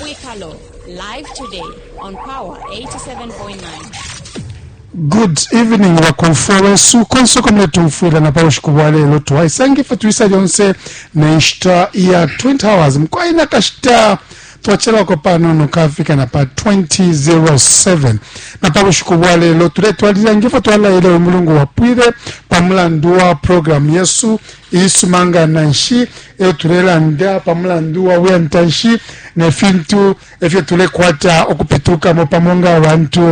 Wikalo, live today on Power 87.9. Good evening wakonfuwe su konsoko mletumfuira na paushi kubwale lotu waisangi fatuisa yonse na ishta ya 20 hours mkwa ina kashita tuwachela wako panono kafika na pa 2007 na paushi kubwale lotu letu waliangifa tuwala ile umulungu wapwire pamulandua program yesu isu manga nanshi eo tulela nda pamulandua uyantanshi na fintu efye tule kwata okupituka mopamonga wantu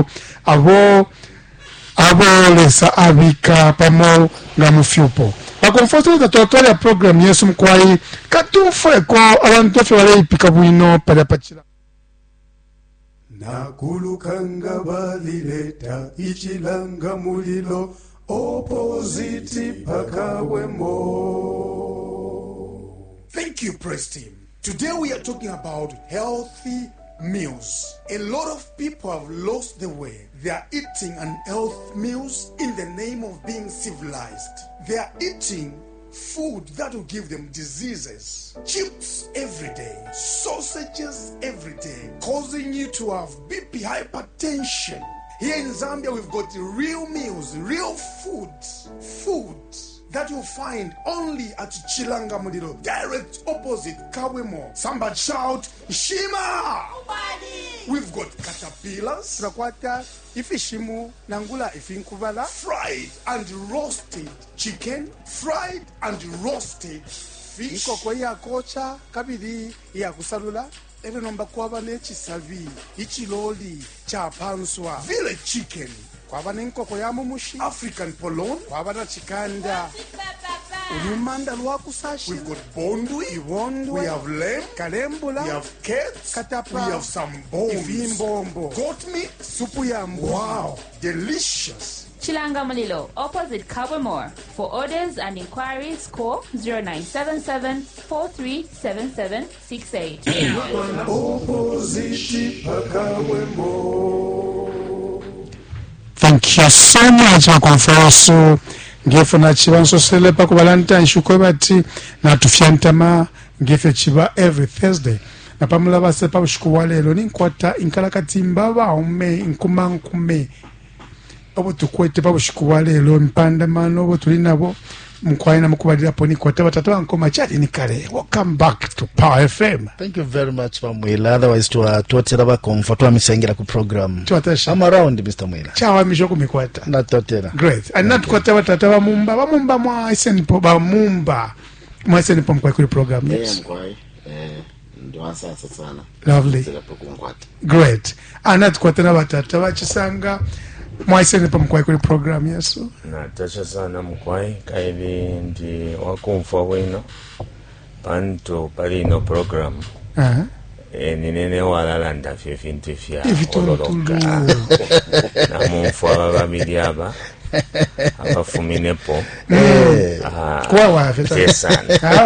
lesa abika pamo nga mufyupo bakonfoto tatotola program yesu mkwai katumfeko abantu fe wale ipika buino pala pachira nakulukanga balileta ichilanga mulilo opposite pakawemo. Thank you, Press Team. Today we are talking about healthy meals. A lot of people have lost the way. They are eating unhealthy meals in the name of being civilized. They are eating food that will give them diseases. Chips every day, sausages every day, causing you to have BP, hypertension. Here in Zambia, we've got real meals, real food that you'll find only at Chilanga Mulilo, direct opposite Kawemo. Somebody shout, Shima! Nobody. We've got caterpillars, Rakwata, Ifishimu, Nangula, Ifinkubala, fried and roasted chicken, fried and roasted fish. Ikoko ya kocha, kabidi ya kusalula. Ebe nomba kwaba nechi savi, ichiloli, chapanswa, village chicken. Kwaba nkoko ya mumushi, African polon, kwaba na chikanda. Urumanda lwakusashi. We've got bondwi, we have lamb, kalembula, we have cats, katapa, we have some bones, ivimbombo, goat meat, supu ya mbo. Wow, delicious. Chilanga Mulilo, opposite Kabamore. For orders and inquiries, call 0977 437768. Thank you so much wakonfosu ngefu na chiba nsosele pa kubalanta nshukwe bati na tufyantama ngefe chiba every Thursday na pamula base pa ushikuwale elo ninkwata inkalakati mbaba ume nkume obo tukwete pa ushikuwale elo mpanda mano obo tulinabo mkwaina mkubadila poni kwa tata nkoma chati nikale. Welcome back to Power FM. Thank you very much Mwila. Otherwise tuwatira ba comfort wa misengera ku program. Tuwatasha. I'm around Mr. Mwila. Chawa mishoku mikwata. Natotera. Great. And not kwa tata wa mumba mwa isenipo ba mumba. Mwa isenipo mkwa kuli program. Yes. Mkwai. Ndio sasa sana. Lovely. Great. And not kwa tena watata wa chisanga. Mwaiseni pa mkwai kuli program yesu. Natasha sana mkwai kaili ndi wakumfa wino panto palino program. Ninene walala ndafye fintu fya ololoka na mumfa babili aba abafuminepo kwa wafe yes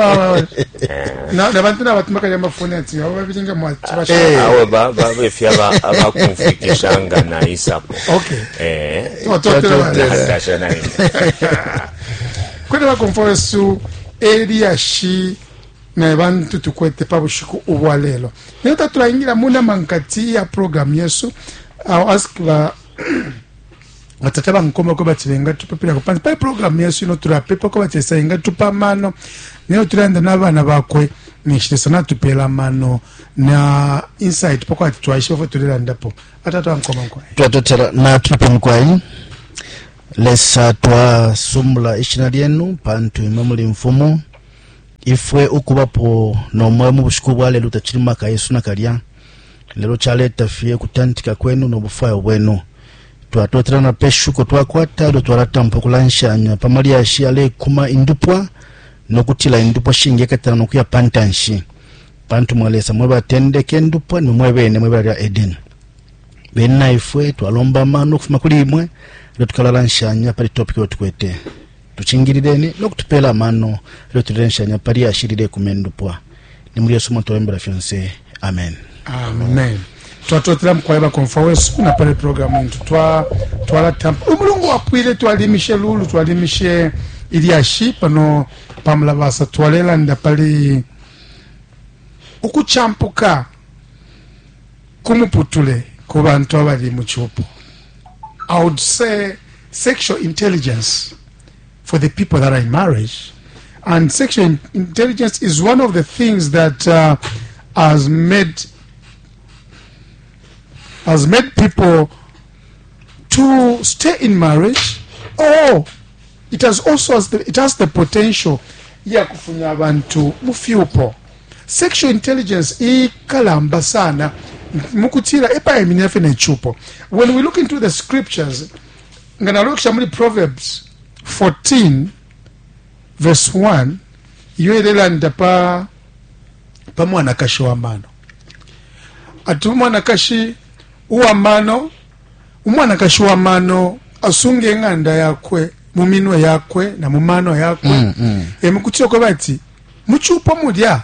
na bantu na batumaka ya mafoni ati abo babiringa mwachibasha awe ba fya abakumfikishanga na isapo okay Natasha na kwenda bakonfosu area shi na bantu tukwete pa bushiku ubwalelo neta tulaingira muna mankati ya program yesu au ask ba watataba nkoma ko bachirenga tupepera ko pa program yesu no turapepa ko bachisenga tupamano nyo turanda nabana bakwe nishitesa na tupela mano na insight poko atwaisha fo tulanda po atata nkoma kwa Twatotera na tupe mkwai lesa twa sumla ishinalienu pantu imamuli mfumu ifwe ukubapo no mwe mu bushiku bwale lutachirima ka Yesu nakalya lero chaleta fie kutantika kwenu no bufayo bwenu twatotera na peshuko twakwata do twarata mpokulanshanya pamali ashi ale kuma indupwa no kutila indupwa shinge katana no kuya pantanshi pantu mwalesa mwe batendeke indupwa ni mwe bene mwe bali Eden benna ifwe twalomba mano kufuma kuli imwe do tukalalanshanya pali topic otukwete tuchingirireni no kutupela mano do tulenshanya pali ashirire kumendupwa ni muri Yesu mutolembera fiance amen amen. Twatotera mkwaiba konfawesu na pale programu ntu twala tampa umulungu wapwile twalimishe lulu twalimishe iliashi pano pamla basa twalela nda pali ukuchampuka tukumuputule ku bantu abali mu kyupo. I would say sexual intelligence for the people that are in marriage. And sexual intelligence is one of the things that has made people to stay in marriage, or it has the potential ya kufunya abantu mufyupo. Sexual intelligence ikalamba sana mukutira epa eminafe ne chupo. When we look into the scriptures, ngana look shamuli Proverbs 14 verse 1, yoelelanda pa mwana kashi wa mano. Atu mwana kashi uwa mano, umwana kashi wa mano asunge nganda yakwe, muminwe yakwe na mumano yakwe. Mukutira kwa bati muchupo mudya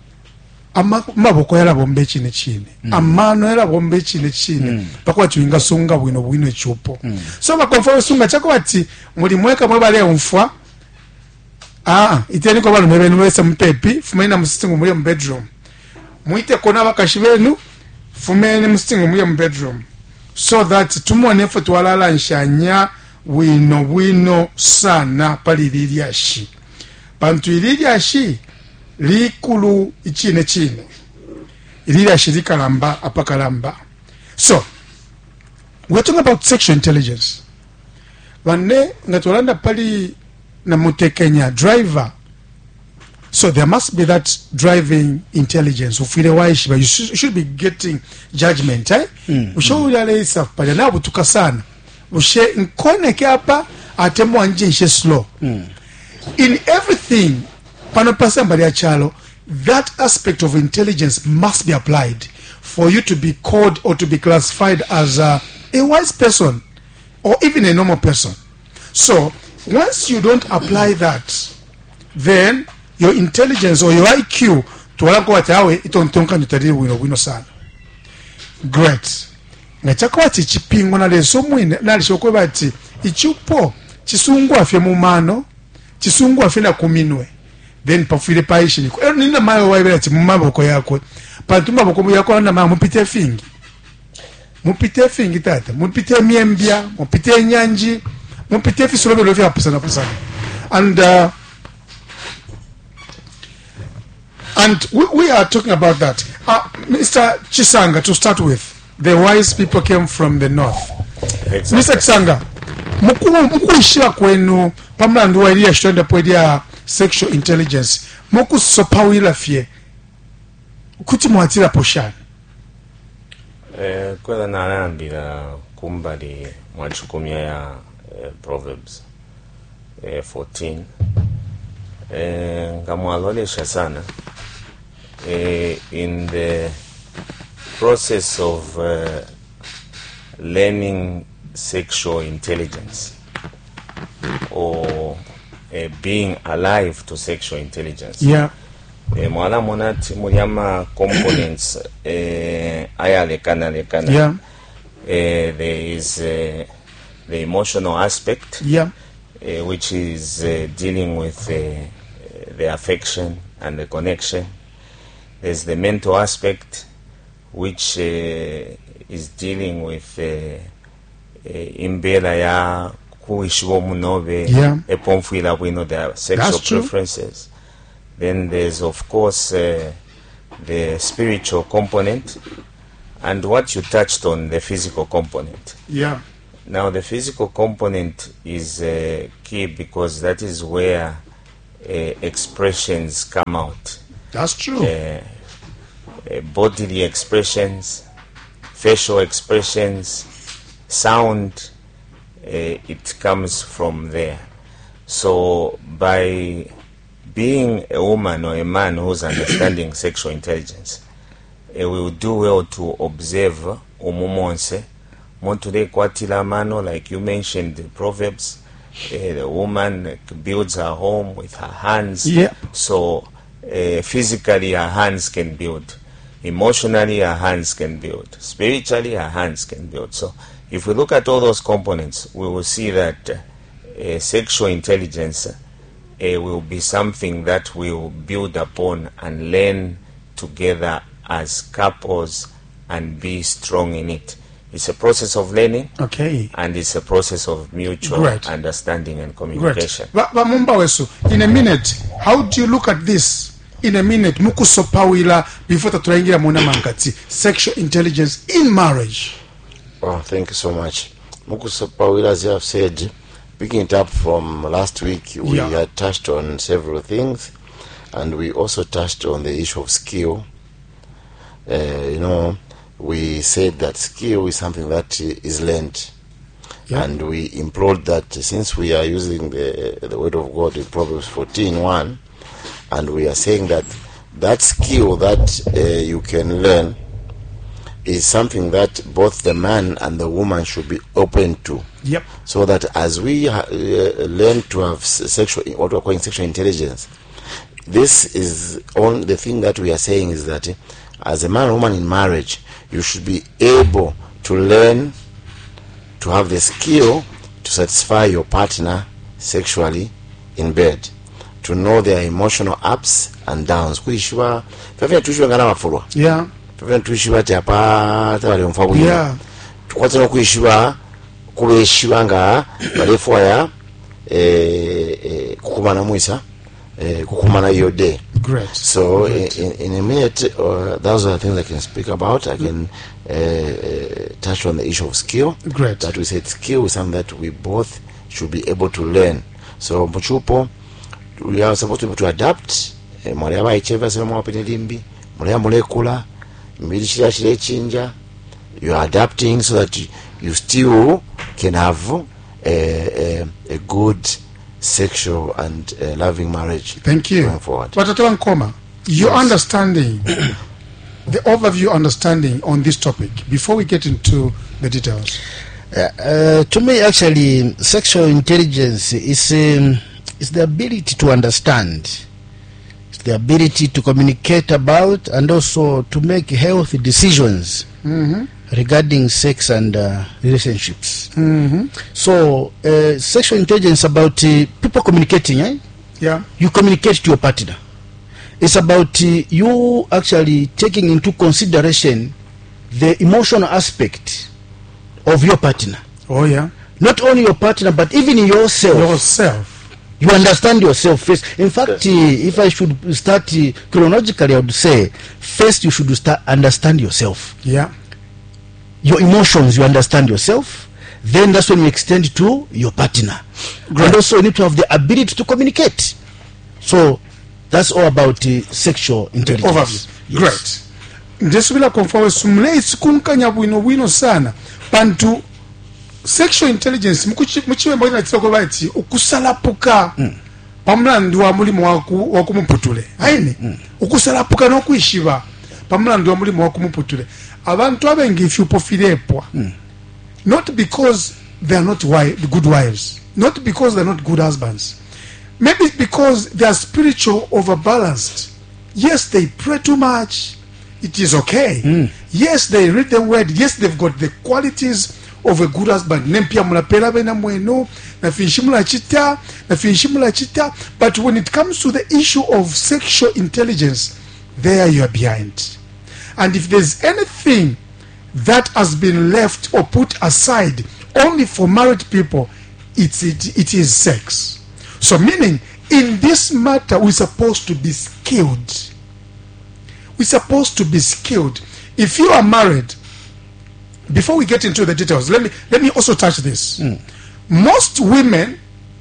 amaboko yarabombe chine chine, amano yarabombe chine chine, pakwa chuinga sunga bwino chupo. So bakonfa sunga chako bati mulimweka mwebale umfwa. Iteni kwa balo mwebenu mwesa mpepi fumeni na musitingu mwye mbedroom, mwite kona bakashi benu fumeni musitingu mwye mbedroom, so that tumuonefu tuwalala nshanya wino sana pali liliashi. Pantu ililiashi likulu chine ililiashi likalamba apakalamba. So we're talking about sexual intelligence. Wane ngatolanda pali na mutekenya driver, so there must be that driving intelligence. Ufile waishi, but you should be getting judgment, ushauri ale isa pale na butuka sana ushe nkone kiapa atemo anje ishe slow. In everything pano pasambali ya chalo, that aspect of intelligence must be applied for you to be called or to be classified as a wise person or even a normal person. So once you don't apply that, then your intelligence or your IQ tuwalako watawe itontonka njutadiri wino sana. Great. Ngachako wati chipingo na leso mwine na lishokwe bati ichupo chisungu afye mumano, chisungu afye na kuminwe, then pafile paishi niko nina mayo waibela ati mumaboko yakwe pantuma boko yako na mama mupite fingi tata, mupite miembia, mupite nyanji, mupite fisulobe lofi apusana. And we are talking about that. Mr. Chisanga, to start with, the wise people came from the north. Exactly. Mr. Chisanga, mukuishira kwenu pamlandu wa ilia shtonda poedia sexual intelligence, muku sopawila fie kuti muatira poshani. Kwela narambira kumbali mwachukumia ya Proverbs 14 ngamwalolesha sana in the process of learning sexual intelligence or being alive to sexual intelligence. Yeah. Mwala monati muliama components aya lekana. Yeah. There is the emotional aspect. Yeah. Which is dealing with the affection and the connection. There's the mental aspect, which is dealing with imbela ya kuishiwo munobe eponfuila bwino their sexual preferences. Then there's of course the spiritual component, and what you touched on, the physical component. Yeah. Now the physical component is key because that is where expressions come out. That's true. Bodily expressions, facial expressions, sound, it comes from there. So by being a woman or a man who's understanding sexual intelligence, we will do well to observe umumonse montule kwatila mano, like you mentioned the Proverbs. The woman builds her home with her hands. Yeah. So physically her hands can build, emotionally her hands can build, spiritually her hands can build. So if we look at all those components, we will see that sexual intelligence will be something that we will build upon and learn together as couples and be strong in it. It's a process of learning, Okay. and it's a process of mutual Great. understanding and Great. communication. Vamumba wesu, in a minute, how do you look at this? In a minute, mukusopawila before tatuingira muna mankati. Sexual intelligence in marriage. Oh, thank you so much. Mukusopawila, as you have said, picking it up from last week, we had touched on several things, and we also touched on the issue of skill. We said that skill is something that is learned. Yeah. And we implored that since we are using the word of God in Proverbs 14:1, and we are saying that skill that you can learn is something that both the man and the woman should be open to. Yep. So that as we learn to have what we're calling sexual intelligence, this is on the thing that we are saying is that as a man or woman in marriage, you should be able to learn to have the skill to satisfy your partner sexually in bed, to know their emotional ups and downs. Kuishiwa fafia tuishiwa ngana mafurwa. Yeah. Fafia tuishiwa tiapa tawali mfabu. Yeah. Tukwatino kuishiwa kubeshiwa nga balefuwa ya kukumana mwisa kukumana yode. Great. So Great. In a minute, those are the things I can speak about. I can touch on the issue of skill. Great. That we said skill is something that we both should be able to learn. So Muchupo, we are supposed to be able to adapt. Mwaliaba icheva sema mwapene limbi. Mwaliaba molekula. Mbili shile chinja. You are adapting so that you still can have a good sexual and loving marriage. Thank you. Going forward. Watatoa Nkoma, your understanding, the overview understanding on this topic before we get into the details. To me, actually, sexual intelligence is the ability to understand, it's the ability to communicate about, and also to make healthy decisions regarding sex and relationships. So, sexual intelligence about people communicating. Yeah. You communicate to your partner. It's about you actually taking into consideration the emotional aspect of your partner. Oh yeah. Not only your partner, but even yourself. Yourself. You understand yourself first. In fact, if I should start chronologically, I would say first you should understand yourself. Yeah. Your emotions, you understand yourself. Then that's when you extend to your partner. And also you need to have the ability to communicate. So that's all about sexual intelligence. Overview. Yes. Great. Ndesubila konfawe sumle isikunkanya bwino sana pantu sexual intelligence muchiwe mbona natiko baiti ukusalapuka pamlandu wa mulimo wakumuputule aine ukusalapuka no kwishiba pamlandu wa mulimo wakumuputule abantu abengi ifyupofilepwa not because they are not good wives, not because they are not good husbands, maybe because they are spiritual overbalanced. Yes, they pray too much, it is okay. Yes, they read the word, yes, they've got the qualities of a good husband. Nempia mulapela bena mweno na finshimula chita, but when it comes to the issue of sexual intelligence, there you are behind. And if there's anything that has been left or put aside only for married people, it is sex. So meaning in this matter we're supposed to be skilled. We're supposed to be skilled. If you are married, before we get into the details, let me also touch this. Most married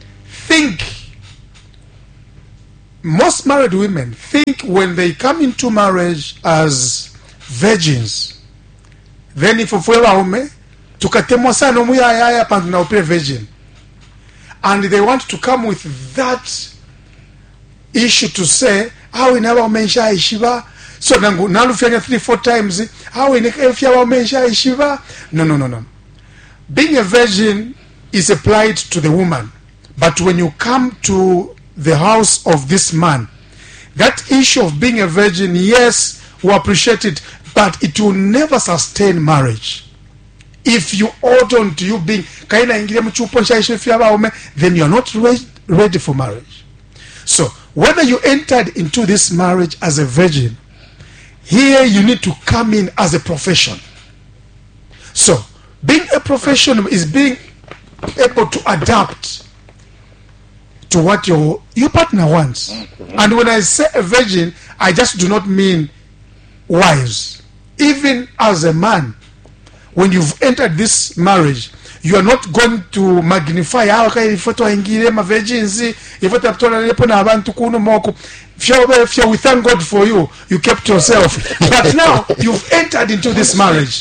women think when they come into marriage as virgins, then if ufuewa tukatemwa sana muyaya pantu na upire virgin, and they want to come with that issue to say how inaba umensha ishiva, so nangu nalufanya 3-4 times how inefya umensha ishiva. No. Being a virgin is applied to the woman, but when you come to the house of this man, that issue of being a virgin, yes, we appreciate it, but it will never sustain marriage. If you hold on to you being then you are not ready for marriage. So whether you entered into this marriage as a virgin, here you need to come in as a profession. So being a professional is being able to adapt to what your partner wants. And when I say a virgin, I just do not mean wives. Even as a man, when you've entered this marriage, you are not going to magnify virgins. We thank God for you. You kept yourself. But now you've entered into this marriage.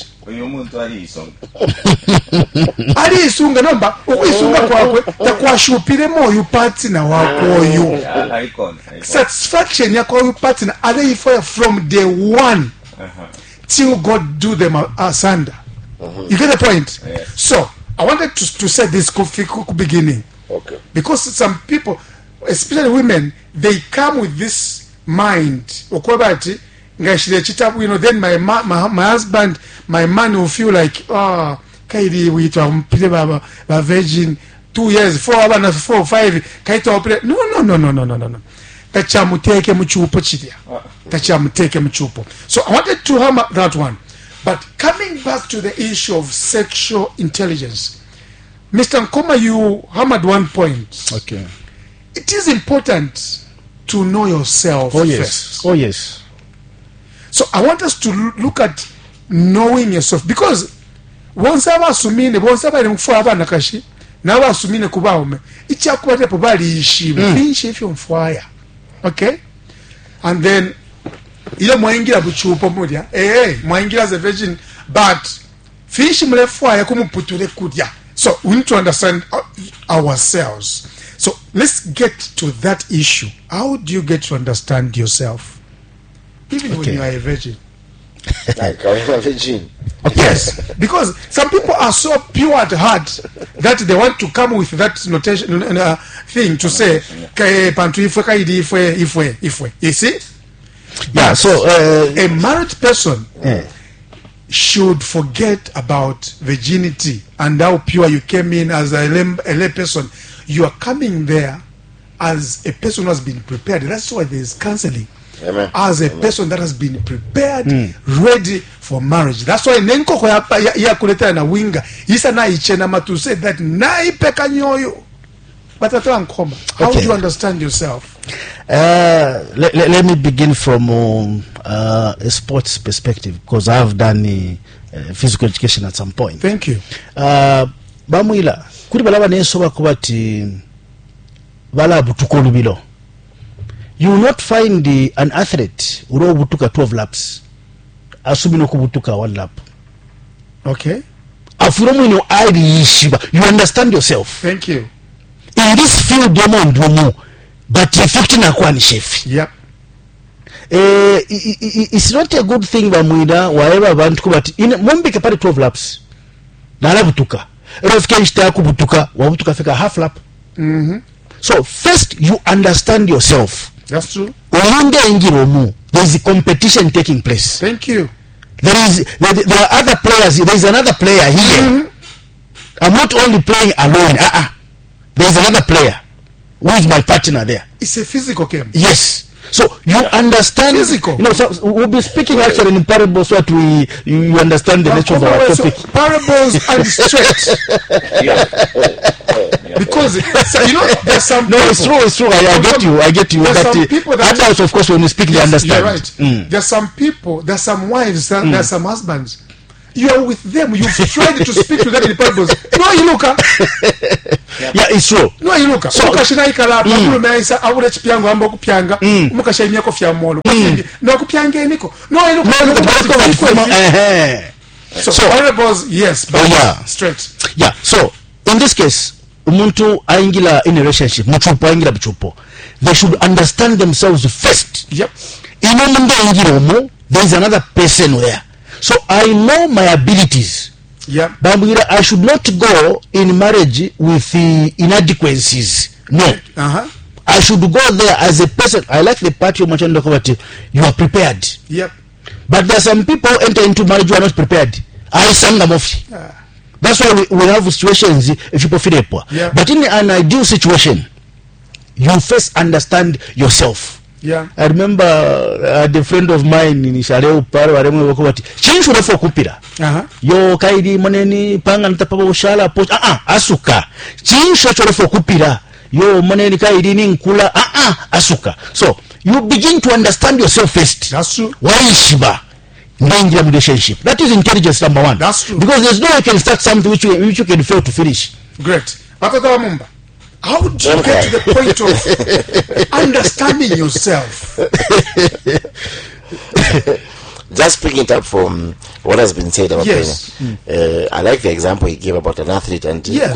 Aliisunga nomba ukwisunga kwakwe takwashupiremo oyu partner wako oyu satisfaction yako oyu partner aliifaya from day one till God do them asunder. You get the point? Yes. So I wanted to say this beginning. Okay. Because some people, especially women, they come with this mind. Okwabati, then my husband, my man will feel like, kaidi witwa ba virgin 2 years, 4 or 5, kaita opere. No. Tachamuteke mchupo chidia. Tachamuteke mchupo. So I wanted to hammer that one. But coming back to the issue of sexual intelligence, Mr. Nkoma, you hammered one point. Okay. It is important to know yourself first. Oh, yes. So I want us to look at knowing yourself, because once aba asumine mfua abana kashi na aba asumine kubaume ichakuwa tepo bali ishima finshi ifyo mfuaya. Okay? And then ile mwaingira buchupo mudia mwaingira as a virgin, but finshi mlefuaya kumuputule kudya. So we need to understand ourselves. So let's get to that issue. How do you get to understand yourself? Even when you are a virgin. Like I'm a virgin. Yes, because some people are so pure at heart that they want to come with that notation thing to say pantu ifwe. You see? Yeah, so a married person should forget about virginity and how pure you came in as a lay person. You are coming there as a person who has been prepared. That's why there is counseling. Amen. As a person that has been prepared, ready for marriage. That's why nenko ya kuleta na winga isa na ichena matu say that na ipeka nyoyo. But how do you understand yourself? Let me begin from a sports perspective, because I've done physical education at some point. Thank you. Bamwila kuri balaba nesoba kubati bala butuko lubilo. You will not find an athlete uro butuka 12 laps asumi no kubutuka 1 lap. Okay. Afuromu ino airi ishiba. You understand yourself. Thank you. In this field demo ndumu, but effect na kwa ni chef. Yep. It's not a good thing bamwida whatever abantu kubati mumbi kapari 12 laps na ala butuka rafike nshita kubutuka wabutuka fika half lap. So first you understand yourself. That's true. There is a competition taking place. Thank you. There are other players. There is another player here. I'm not only playing alone. There is another player who is my partner there. It's a physical game. Yes. So you understand. Physical. You know, so we'll be speaking actually in parables so that you understand the nature of our topic. So parables and straight. Because you know there's some no, it's true. I get you. There's But some people that adults, of course, when you speak, they understand. You're right. There's some people, there's some wives, there's some husbands. You are with them. You've tried to speak to them in parables. No, you look. Yeah, it's true. No, you look. So kashina ikala pamulu meisa awule chipiango ambo kupyanga mukashainia kofia molo. No kupyanga niko. No, you look. So parables, yes, but straight. Yeah. So in this case, umuntu aingila in a relationship, muchupo aingila bichupo, they should understand themselves first. Yep. There is another person there. So I know my abilities. Yep. But I should not go in marriage with the inadequacies. No. I should go there as a person. I like the part you mentioned about you are prepared. Yep. But there are some people enter into marriage who are not prepared. That's why we have situations if you prefer. Yeah. But in an ideal situation, you first understand yourself. Yeah. I remember I had a friend of mine in Shaleo pale waremwe bako bati chinchu lafo kupira yo kaidi moneni panga nitapapa ushala po asuka chinchu lafo kupira yo moneni kaidi ni nkula asuka. So you begin to understand yourself first. That's true. Why shiba danger relationship? That is intelligence number one. That's true. Because there's no way you can start something which you can fail to finish. Great. Batata Mumba, how do you get to the point of understanding yourself? Just picking it up from what has been said about Yes. I like the example he gave about an athlete and Yes.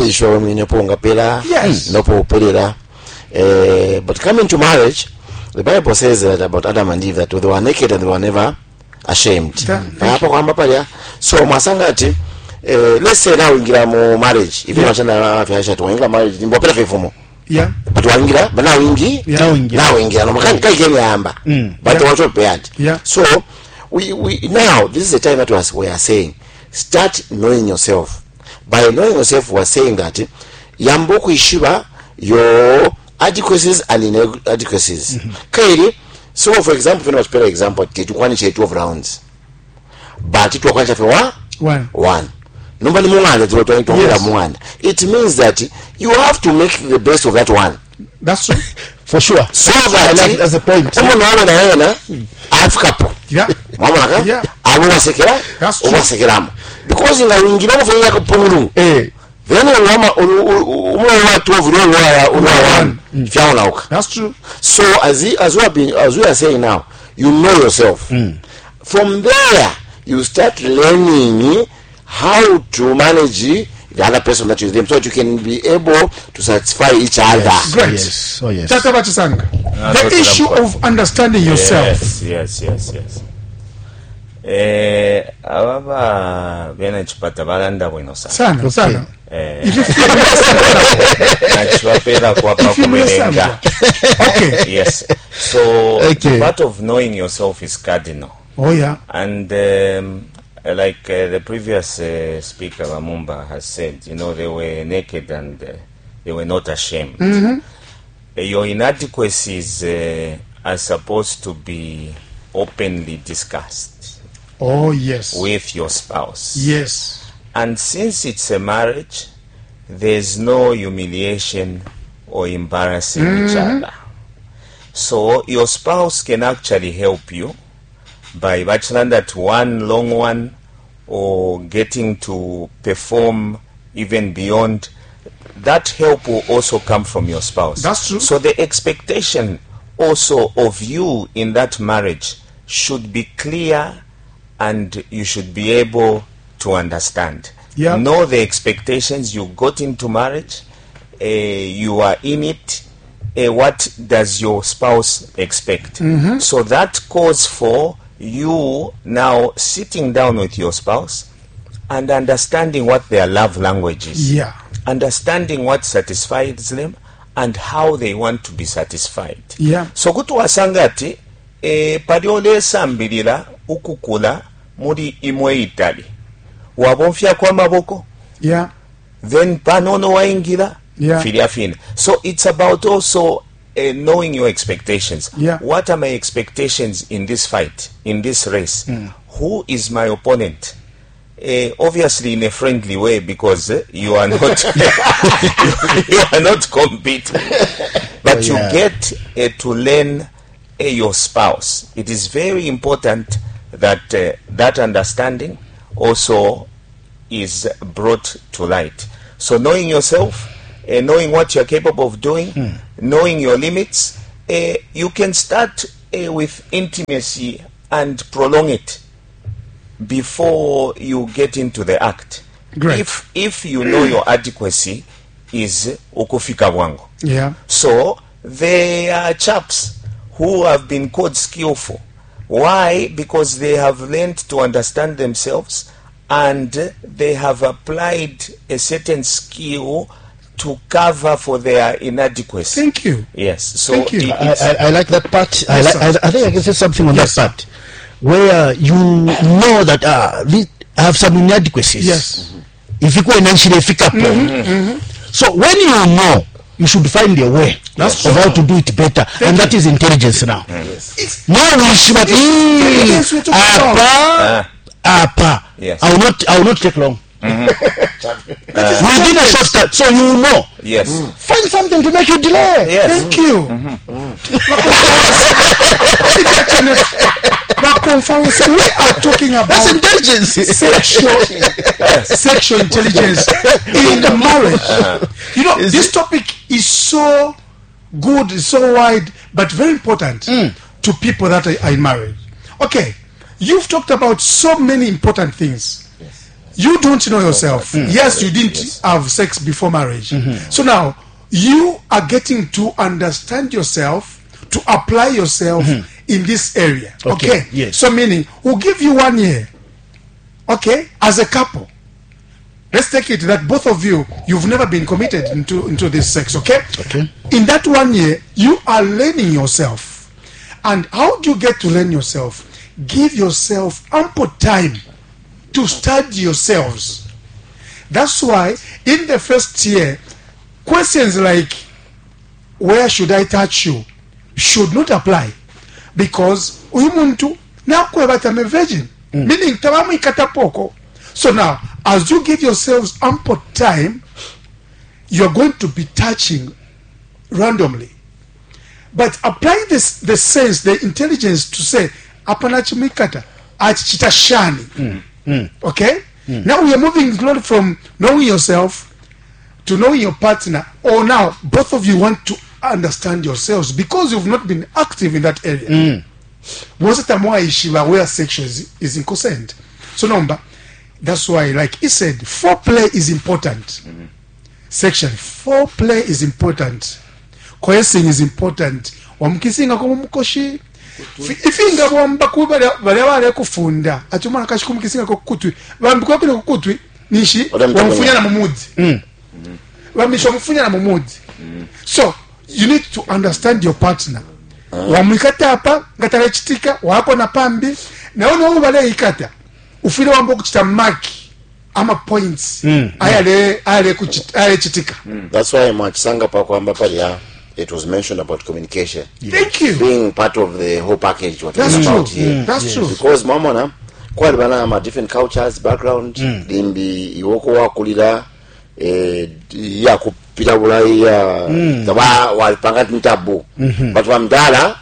but coming to marriage, the Bible says that about Adam and Eve that they were naked and they were never ashamed. So masangati let's say now ingira mu marriage if you want to ingira marriage nimbopera fefumo. Yeah. But wangira but now ingira no makani kai game yamba but what prepared. Yeah. So we now this is the time that we are saying start knowing yourself. By knowing yourself we are saying that yambo kuishiba your adequacies and inadequacies. Kairi, so for example when I was playing example tukwani cha 12 rounds but tukwani cha one nobody muanda muanda. It means that you have to make the best of that one. That's true. For sure. So that I like it as a point. Yeah. Yeah. That's true. Because in the wingi for like pumulu. Then that's true. So as we are saying now, you know yourself. From there you start learning how to manage the other person that you're with them, so that you can be able to satisfy each other. Great. Yes. Oh yes. Tata Bachisanga, the issue of understanding yourself. Yes. Ababa bena chipata balanda bwino sana. Sana. Nachwapela kwa pakumelenga. Okay. Yes. So part of knowing yourself is cardinal. Oh yeah. And like the previous speaker Wamumba has said, you know, they were naked and they were not ashamed. Your inadequacies are supposed to be openly discussed. Oh yes. With your spouse. Yes. And since it's a marriage, there's no humiliation or embarrassing each other. So your spouse can actually help you by bachelor that one long one or getting to perform even beyond. That help will also come from your spouse. That's true. So the expectation also of you in that marriage should be clear and you should be able to understand. Yeah. Know the expectations. You got into marriage, you are in it. What does your spouse expect? So that calls for you now sitting down with your spouse and understanding what their love language is. Yeah. Understanding what satisfies them and how they want to be satisfied. Yeah. So kutuwasanga ati palyolesambirira ukukula muri imwe itali wabonfya kwa maboko. Yeah. Then panono waingira. Yeah. Filiafina. So it's about also knowing your expectations. Yeah. What are my expectations in this fight, in this race? Who is my opponent? Obviously in a friendly way, because you are not you are not competing, but you get to learn your spouse. It is very important that that understanding also is brought to light. So knowing yourself, knowing what you are capable of doing, knowing your limits, you can start with intimacy and prolong it before you get into the act. Great. If you know your adequacy is ukufika bwango. Yeah. So they are chaps who have been called skillful. Why? Because they have learned to understand themselves and they have applied a certain skill to cover for their inadequacy. Thank you. Yes. So Thank you. I like that part. I think I can say something on Yes, that part, where you know that I have some inadequacies. Yes. If you go and actually pick up, so when you know you should find a way of how to do it better. And that is intelligence now. Now we should apa. Yes. I will not take long. Within a short time, so you know. Yes. Find something to make you delay. Yes. Thank you. We are talking about That's intelligence. sexual intelligence in the marriage. You know, this topic is so good, so wide, but very important to people that are in marriage. Okay, you've talked about so many important things. You don't know yourself. Yes, you didn't have sex before marriage. So now you are getting to understand yourself, to apply yourself in this area. Okay. Yes. So meaning, we'll give you 1 year. Okay, as a couple. Let's take it that both of you've never been committed into this sex. Okay. Okay. In that 1 year, you are learning yourself. And how do you get to learn yourself? Give yourself ample time to study yourselves. That's why in the first year, questions like where should I touch you should not apply, because umuntu nakwebata I'm a virgin, meaning tabamu ikatapoko. So now, as you give yourselves ample time, you're going to be touching randomly, but apply the sense, the intelligence to say apanachimikata achitashani. Okay? Now we are moving slowly from knowing yourself to knowing your partner, or now both of you want to understand yourselves because you've not been active in that area. Most of the time where sexual is in consent. So number, that's why, like he said, foreplay is important. Sexually, foreplay is important. Coercing is important. Wamkisinga kumukoshi. Ifinga wamba kuba bale kufunda achumana kashikumukisinga kokutwi bambikwa kule kokutwi nishi wamfunya na mumudi wamisho mfunya na mumudi. So you need to understand your partner. Wamwikata hapa ngatale chitika wako na pambi na ono bale ikata ufile wambo kuchita maki ama points ayale chitika. That's why mwachisanga pa kwamba pale it was mentioned about communication. Thank you. Being part of the whole package. What That's we're true. about here. That's true. Because mamona kwa bana ma different cultures, background, limbi iwoko wakulira ya kupita bulai ya taba walipanga ntabu. But wamdala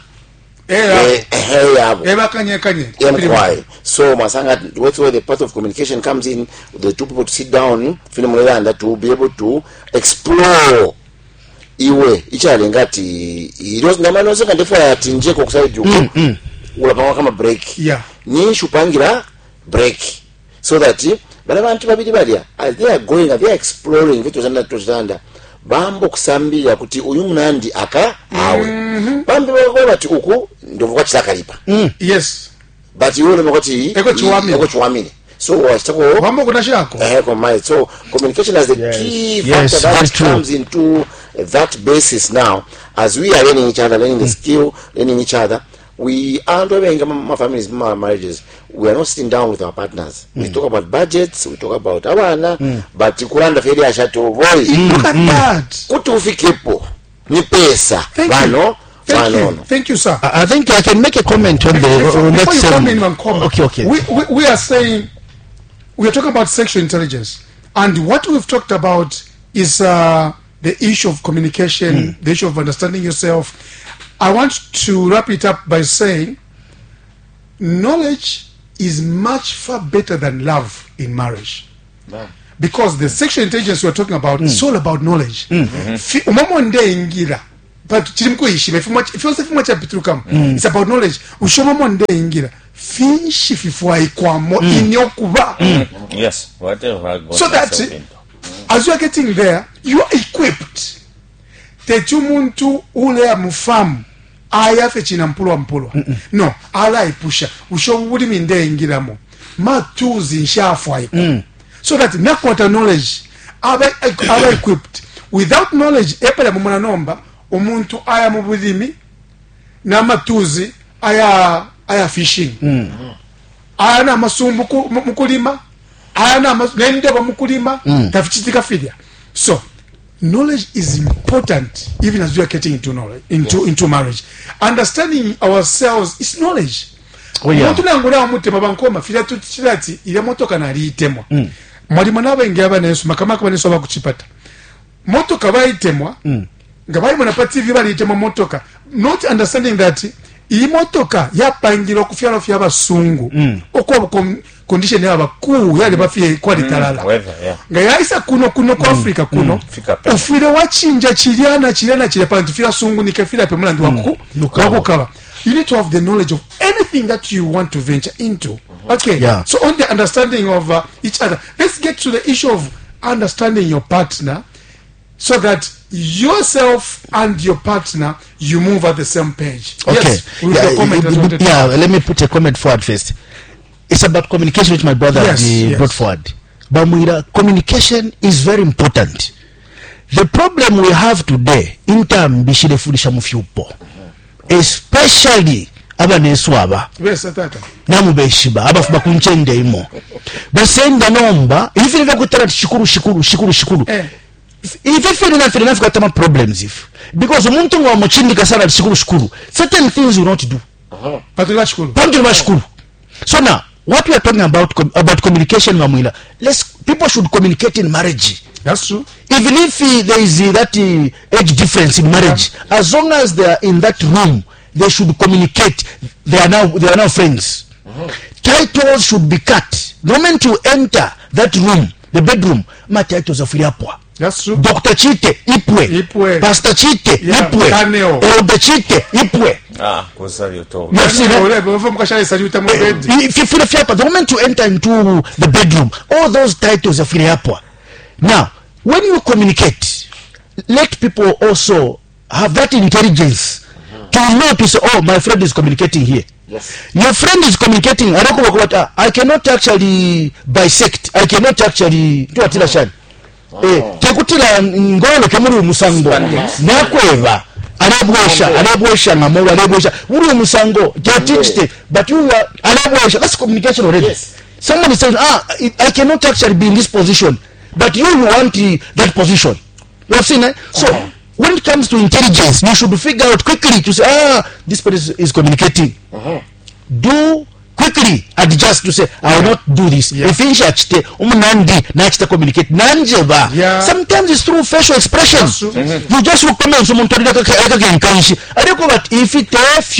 so masanga where the part of communication comes in, the two people to sit down, and to be able to explore iwe ichalenga ati irozi ndamano seka ndefa ati nje ko kusaidia ulapanga kama break ni shupangira break so that bana bantu babiri balia as they are going, they are exploring vitu zanda bambo kusambira kuti uyu munandi aka awe bambi bako bati uku ndovu kwa chakalipa yes but you know kuti eko chiwamini. So bambo kuna shako so communication as the key factor that comes into that basis. Now as we are learning each other, learning the skill, learning each other, we are doing my families, my marriages, we are not sitting down with our partners. We talk about budgets, we talk about awana, but kuranda feri ashato boy look at that kutufikepo ni pesa bano. Thank you, sir. I think I can make a comment on the okay. We are saying, we are talking about sexual intelligence, and what we've talked about is the issue of communication, the issue of understanding yourself. I want to wrap it up by saying knowledge is much far better than love in marriage. Because the sexual intelligence we're talking about is all about knowledge. It's about knowledge. Yes, whatever. So that as you are getting there, you are equipped. Techumuntu ule amufamu aya fechina mpulwa no ala ipusha ushobuli minde ingiramo matuzi nshafwa so that nakwata knowledge aba equipped. Without knowledge epele mumuna nomba umuntu aya mubulimi na matuzi aya fishing aya na masumbu mukulima aya na nendeba mukulima tafichitika fidia. So knowledge is important even as we are getting into knowledge, into marriage. Understanding ourselves is knowledge. Oh, yeah. Tunangula mutema bankoma fira tuchirati ile motoka naliitemwa. Mwalimu n'abange abaneso makamaka baneso bakuchipata. Motoka bayitemwa. Nga bayi munapati viva liitemwa motoka. Not understanding that iyi motoka yapangirwa kufyala fya basungu. Okwo condition yaba ku yale bafye kwa litalala. Nga yaisa kuno kwa Africa kuno. Ufire wachinja chiliana chile pantu fira sungu nikafira pe mulandi wakukaba. You need to have the knowledge of anything that you want to venture into. Okay. Yeah. So on the understanding of each other, let's get to the issue of understanding your partner, so that yourself and your partner, you move at the same page. Okay. Yes, with your comment as well. Yeah, let me put a comment forward first. It's about communication, which my brother brought forward. Bamwira, communication is very important. The problem we have today in terms bishile fulisha mufyupo, especially abaneswaba namubeshiba abafuba kunchende imo basenda nomba ifile kutara shikuru if enough got some problems if because umuntu ngo muchindika sana shikuru certain things you not do patula. So now what we are talking about communication, Mamwila, people should communicate in marriage. That's true. Even if there is that age difference in marriage, as long as they are in that room, they should communicate. They are now friends. Titles should be cut. The moment you enter that room, the bedroom, my titles are Filiapwa. That's true. Dr. Chite, Ipwe. Pastor Chite, Ipwe. Elder Chite, Ipwe. You see the moment you enter into the bedroom, all those titles are Filiapwa. Now, when you communicate, let people also have that intelligence to know to say, oh, my friend is communicating here. Yes. Your friend is communicating. I cannot actually bisect. I cannot actually do a tilashan. Tekutila ngolo kemuri musango. Nakweva. Anabwesha ngamola anabwesha. Uri musango. Teachte. But you are anabwesha. That's communication already. Yes. Someone is saying, I cannot actually be in this position. But you want that position. You have seen it? So, when it comes to intelligence, you should figure out quickly to say, this person is communicating. Do quickly adjust to say, I will not do this. If communicate. Sometimes it's through facial expressions. You just look at someone if it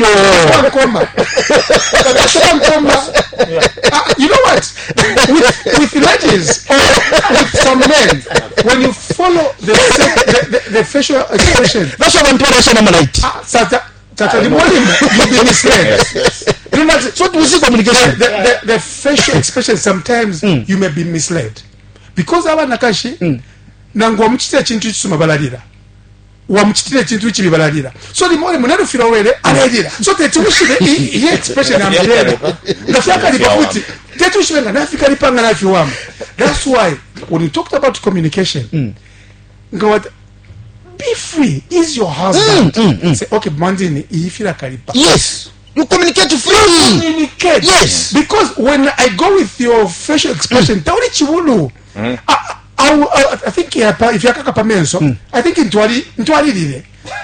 you know what? With ladies or with some men, when you follow the facial expression, that's what I'm trying you'll be misled. So we see communication. The facial expression sometimes you may be misled because our nakashi nangwa mchitira chintu chisuma balalira wa mchitira chintu chibi balalira so the more munado fira wele alalira so tetushire he expression ambilera nafika lipaputi tetushire na nafika lipanga na fiwamu. That's why when you talked about communication ngawat be free. Is your husband say okay mandini ifira kalipa. Yes, you communicate freely. Communicate. Yes, because when I go with your facial expression tauri chibulu I think if you kaka pamenso I think ntwali lile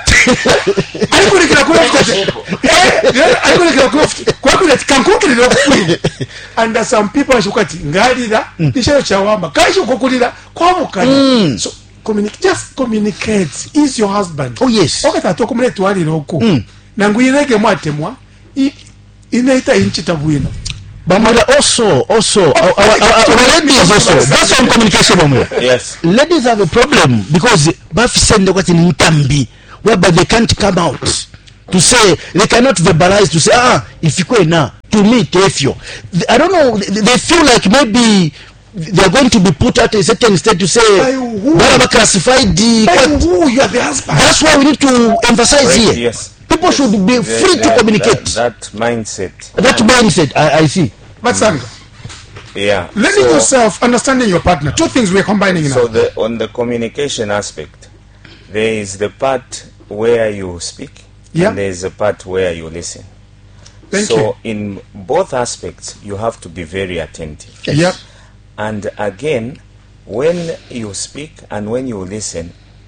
and some people shukati ngalira nishero chawamba kashi kokulira kwabukana. So just communicate. Is your husband? Oh yes. Okay, tato kumule tuwali loko nanguyirege mwatemwa inaita inchita bwino. But also our ladies also. That's on communication. Yes. Ladies have a problem because bafi send what in Utambi, whereby they can't come out to say, they cannot verbalize to say, if you go now to me, Tefio. I don't know. They feel like maybe they are going to be put at a certain state to say, classified who you are the husband. That's why we need to emphasize here. Yes. People should be free to communicate. That mindset. That mindset, I see. Matsanga. Yeah. Learning yourself, understanding your partner. Two things we're combining now. So on the communication aspect, there is the part where you speak, and there is a part where you listen. Thank you. So in both aspects, you have to be very attentive. Yes. And again, when you speak and when you listen,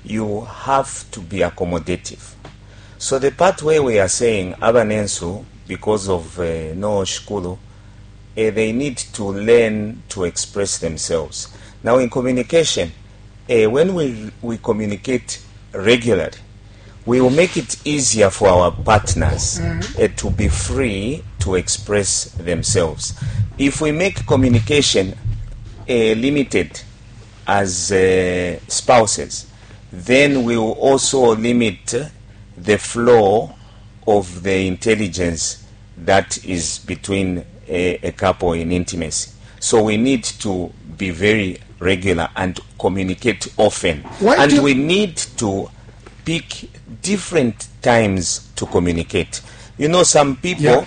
you have to be accommodative. So the part where we are saying abanensu, because of no shukulu, they need to learn to express themselves. Now in communication, when we communicate regularly, we will make it easier for our partners to be free to express themselves. If we make communication limited as spouses, then we will also limit the flow of the intelligence that is between a couple in intimacy. So we need to be very regular and communicate often. And we need to pick different times to communicate. You know, some people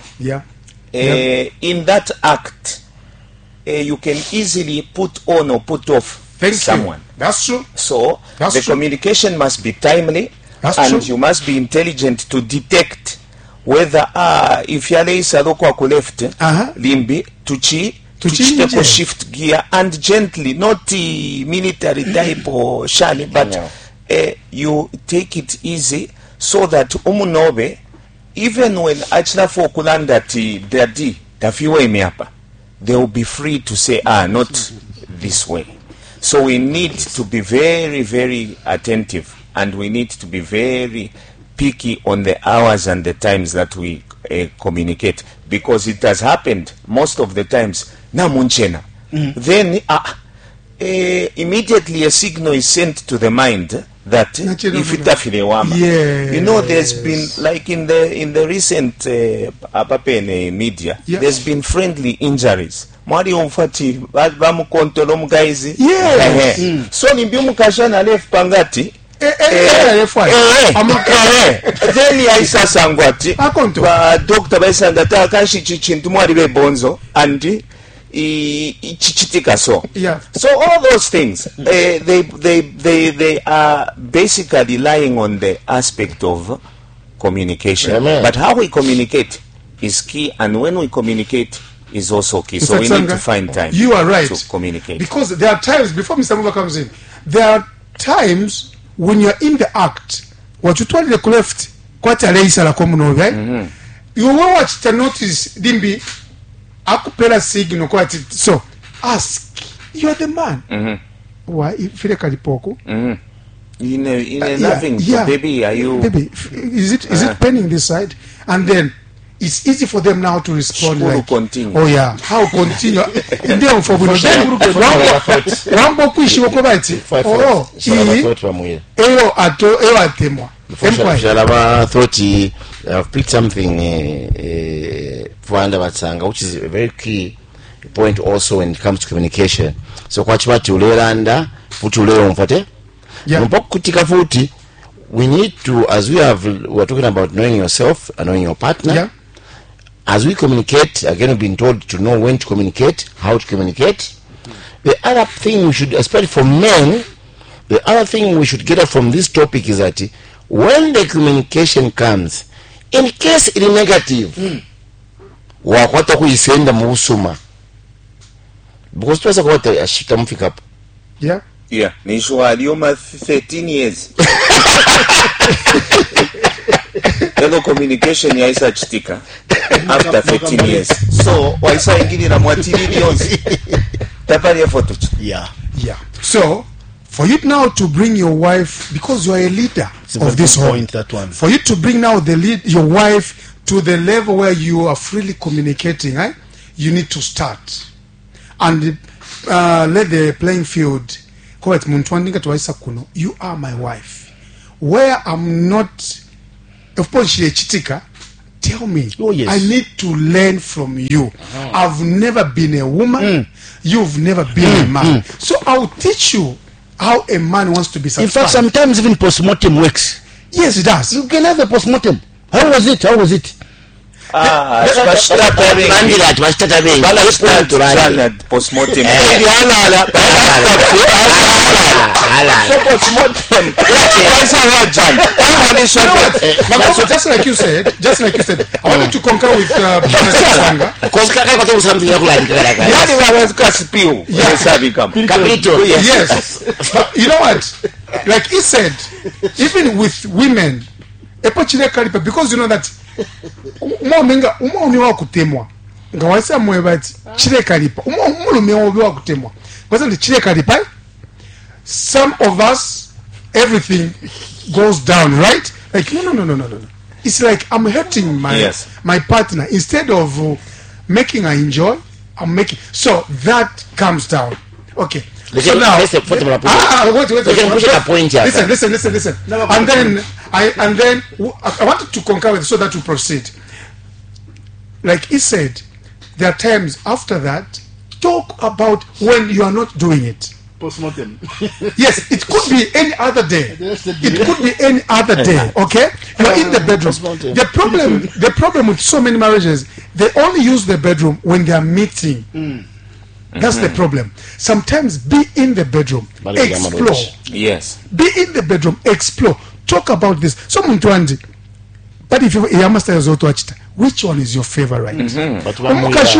in that act, you can easily put on or put off someone. That's true. So the communication must be timely. And you must be intelligent to detect whether if yale isaloko akuleft limbi tuchite shift gear and gently, not military type or shali, but you take it easy so that umunobe, even when achla for kulanda ti daddy tafiwe imiapa, they will be free to say not this way. So we need to be very, very attentive. And we need to be very picky on the hours and the times that we communicate, because it has happened most of the times. Na munchena. Then immediately a signal is sent to the mind that if itafile wama. You know, there's been like in the recent media, there's been friendly injuries. Mwari omfati bamukontolo mugaizi. So nimbi mukashana left pangati. Then yaisa sangwati ba doctor baisangata kanshi chichintu mwari be bonzo and ichichitika so. So all those things they are basically lying on the aspect of communication. But how we communicate is key, and when we communicate is also key. So we need to find time. You are right to communicate, because there are times, before Mr. Muba comes in, there are times when you're in the act, what you told the left, quite a laser la common, right? You will watch the notice, Dimbi, akupela signal, quite so ask, you're the man. Why, if you poko? Nothing, baby, are you? Baby, is it penning this side? And then it's easy for them now to respond. Like, continue. Oh yeah, how continue? Then for Rambo kuishi wokobati. I thought I've picked something for Andabatsanga, which is a very key point also when it comes to communication. So kwachibati uleranda, putulero mfate. Kutika futi, we need to, as we're talking about knowing yourself and knowing your partner. As we communicate, again, we've been told to know when to communicate, how to communicate. The other thing we should, especially for men, the other thing we should get out from this topic is that when the communication comes, in case it is negative, wakwata kuisenda muusuma. Because tuweza kwa wata ashita mfika hapo. Yeah, nishuwa aliyoma 13 years. Hello communication ya isa chitika after 13 years. So waisa ingini na mwatili yonzi tapari ya photo. So for you now to bring your wife, because you are a leader of this home, for you to bring now your wife to the level where you are freely communicating, you need to start and let the playing field. You are my wife. Where I'm not, of course, chitika, tell me. I need to learn from you. I've never been a woman. You've never been a man. So I'll teach you how a man wants to be satisfied. In fact, sometimes even postmortem works. Yes, it does. You can have a postmortem. How was it? Postmortem. So just like you said, I wanted to concur with yes. But you know what? like he said, even with women, epo chile kalipa, because you know that umome wa kutemwa nga wasa mwebati chile kalipa umulume wa kutemwa because chile kalipa. Some of us, everything goes down, right? Like no. It's like I'm hurting my partner instead of making her enjoy. I'm making so that comes down. Okay. So now, listen. And then I wanted to concur with so that we proceed. Like he said, there are times after that, talk about when you are not doing it. Postmortem. Yes, it could be any other day. It could be any other day. Okay, you're in the bedroom. The problem with so many marriages, they only use the bedroom when they are meeting. That's the problem. Sometimes be in the bedroom, explore. Yes. Be in the bedroom, explore. Talk about this. Someone to Andy. But if you must watch, which one is your favorite? But I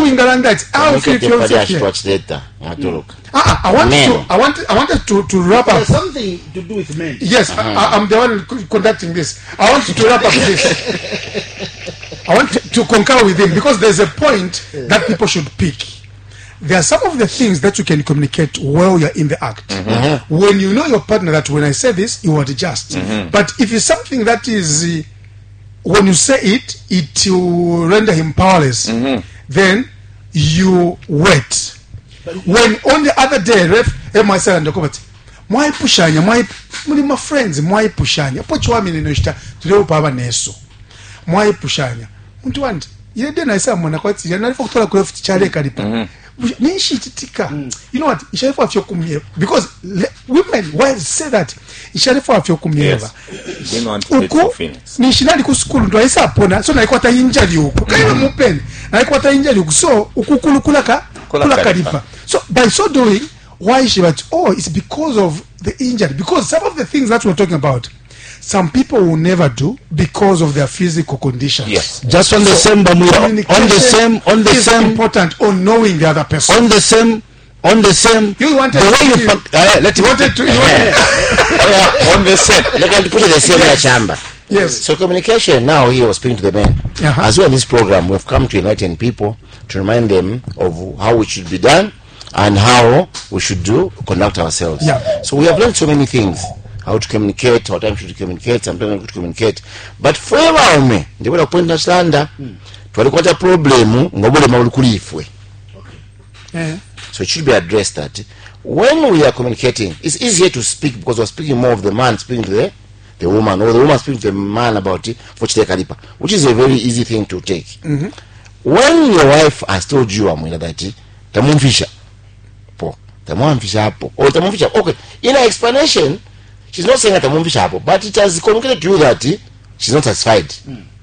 wanted to wrap up. There's something to do with men. Yes, I'm the one conducting this. I want to wrap up this. I want to concur with him because there's a point that people should pick. There are some of the things that you can communicate while you're in the act. When you know your partner that when I say this, you will adjust. But if it's something that is, when you say it, it will render him powerless, then you wait. When on the other day, myself and the comment, my pushanya, my friends, my pushanya, pochwami ninoshita, today upaba neso. My pushanya. Muntu want, you didn't say mwana kwati, you're not for chale karipa. You know what? Because women, why say that? Yes. Didn't want to nishinali ku school ndo aisa pona so naikwata injali huko kaina mupeni naikwata injali huko so ukukulukula kalipa. So by so doing, why she but it's because of the injury, because some of the things that we're talking about, some people will never do because of their physical conditions. Yes. Just on the same, on the same, important on knowing the other person. on the same. You wanted the way to you feel- let You wanted to. On the same. Let me put it the same chamber. Yes. So communication now here was speaking to the men. As well in this program, we've come to enlighten people to remind them of how it should be done and how we should conduct ourselves. Yeah. So we have learned so many things. How to communicate, what time should communicate, sometimes not to communicate. But forever me, the way point understand twalikuwa ta problem ngobulema ulikulifwe. So it should be addressed that when we are communicating, it's easier to speak because we're speaking more of the man speaking to the woman, or the woman speaking to the man about it, which is a very easy thing to take. When your wife has told you that tamumfisha po, or tamumfisha, okay, in her explanation, she's not saying that tamumfisha po, but it has communicated to you that she's not satisfied.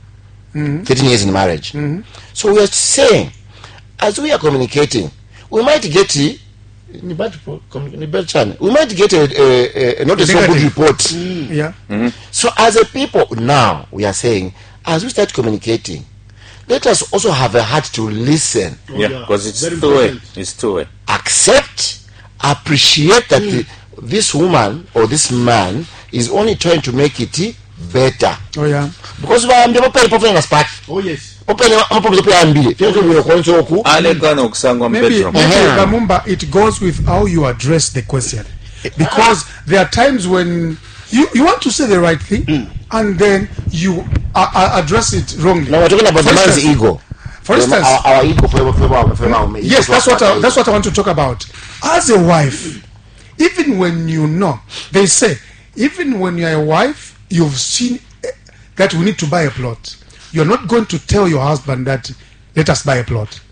13 years in marriage. So we are saying, as we are communicating, we might get a not a so good report. So as a people now, we are saying, as we start communicating, let us also have a heart to listen. Because it's two-way. It's two-way. Accept, appreciate that this woman or this man is only trying to make it better. Because we are yes. Maybe it goes with how you address the question, because there are times when you want to say the right thing and then you address it wrongly. Now we're talking about the man's ego. For instance, our ego. Yes, that's what I want to talk about. As a wife, even when you know, they say, even when you're a wife, you've seen that we need to buy a plot. You're not going to tell your husband that let us buy a plot.